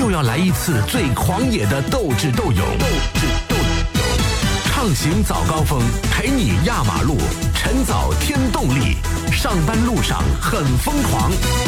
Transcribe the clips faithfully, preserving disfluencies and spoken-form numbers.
就要来一次最狂野的斗智斗勇。斗智斗勇，畅行早高峰，陪你压马路，晨早添动力，上班路上很疯狂。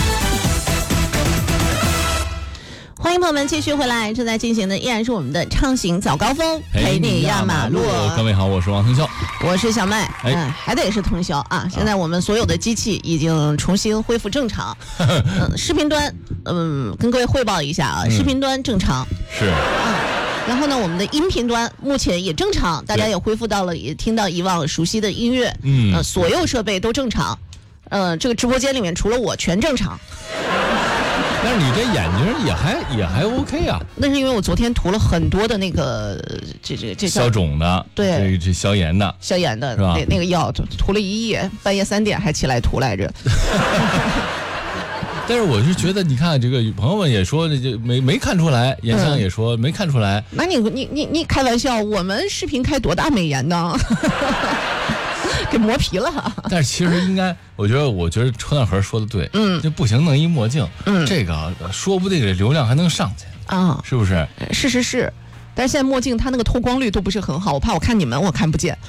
欢迎朋友们继续回来，正在进行的依然是我们的畅行早高峰，陪你压马路。 各位好，我是王腾霄， 我是小麦， 哎、 嗯，还得是腾霄啊！现在我们所有的机器已经重新恢复正常，嗯，视频端，嗯，跟各位汇报一下啊，嗯、视频端正常是， 嗯，然后呢，我们的音频端目前也正常，大家也恢复到了，也听到以往熟悉的音乐，嗯、呃，所有设备都正常，呃，这个直播间里面除了我全正常。 但是你这眼睛也还也还 OK 啊？ 那是因为我昨天涂了很多的那个这这这消肿的， 对， 这这消炎的， 消炎的那那个药涂了一夜，半夜三点还起来涂来着。 但是我是觉得，你看这个朋友们也说，这就没没看出来，颜香也说、嗯、没看出来。 那你你你你开玩笑，我们视频开多大美颜呢？给磨皮了。 但是其实应该，我觉得，我觉得车大河说的对，嗯，就不行弄一墨镜，嗯，这个说不定这流量还能上去啊，是不是？ 是是是，但是现在墨镜它那个透光率都不是很好，我怕我看你们我看不见。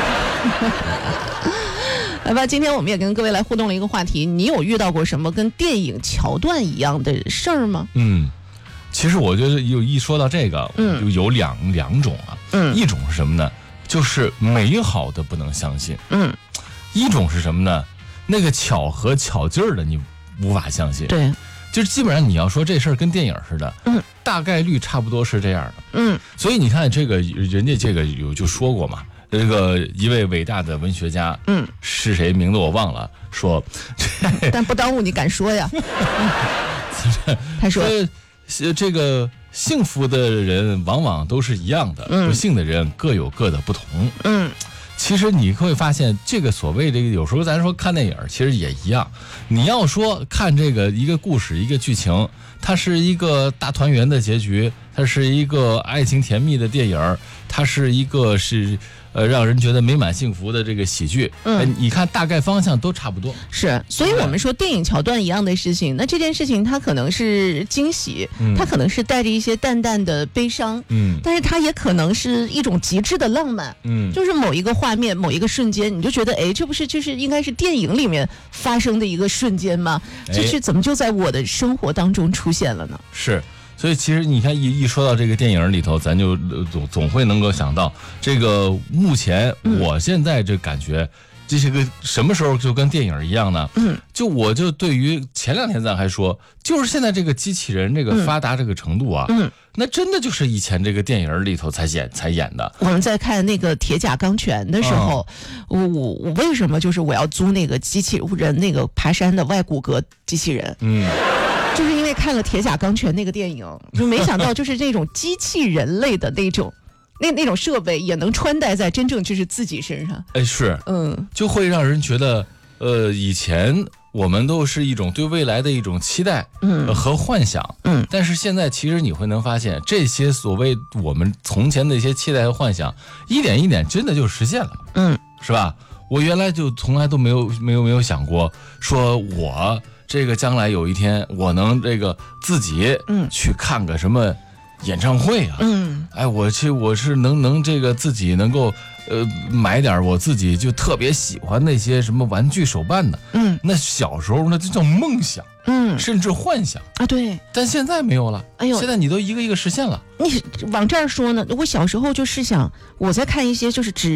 来吧，今天我们也跟各位来互动了一个话题，你有遇到过什么跟电影桥段一样的事儿吗？ 嗯，其实我觉得有一说到这个，嗯，就有两两种啊，嗯，一种是什么呢？就是美好的不能相信，嗯，一种是什么呢？那个巧合巧劲儿的你无法相信， 对， 就是基本上你要说这事儿跟电影似的，嗯，大概率差不多是这样的，嗯，所以你看这个人家这个有就说过嘛，这个一位伟大的文学家，嗯，是谁名字我忘了，说， 但不耽误你敢说呀，他说这个。幸福的人往往都是一样的，嗯、不幸的人各有各的不同。嗯，其实你会发现，这个所谓这个，有时候咱说看电影，其实也一样。你要说看这个一个故事、一个剧情，它是一个大团圆的结局，它是一个爱情甜蜜的电影，它是一个是。呃，让人觉得美满幸福的这个喜剧，嗯，你看大概方向都差不多， 是，所以我们说电影桥段一样的事情，那这件事情它可能是惊喜，嗯，它可能是带着一些淡淡的悲伤，嗯，但是它也可能是一种极致的浪漫，嗯，就是某一个画面、某一个瞬间，你就觉得，哎，这不是就是应该是电影里面发生的一个瞬间吗？这是怎么就在我的生活当中出现了呢？ 是。所以其实你看一一说到这个电影里头，咱就总总会能够想到这个目前我现在这感觉，这是个什么时候就跟电影一样呢？嗯，就我就对于前两天咱还说，就是现在这个机器人这个发达这个程度啊，嗯，那真的就是以前这个电影里头才演才演的。 我们在看那个《铁甲钢拳》的时候，嗯、我我为什么就是我要租那个机器人那个爬山的外骨骼机器人？嗯。就是因为看了《铁甲钢拳》那个电影，就没想到就是这种机器人类的那种那那种设备也能穿戴在真正就是自己身上。 哎，是，嗯，就会让人觉得，呃，以前我们都是一种对未来的一种期待，嗯，和幻想，嗯，但是现在其实你会能发现，这些所谓我们从前的一些期待和幻想，一点一点真的就实现了，嗯，是吧？我原来就从来都没有没有没有想过，说我。这个将来有一天，我能这个自己嗯去看个什么演唱会啊，嗯，哎，我去我是能能这个自己能够呃买点我自己就特别喜欢那些什么玩具手办的，嗯，那小时候那就叫梦想，嗯，甚至幻想啊，对， 但现在没有了，哎呦，现在你都一个一个实现了。 你往这儿说呢，我小时候就是想我在看一些就是只。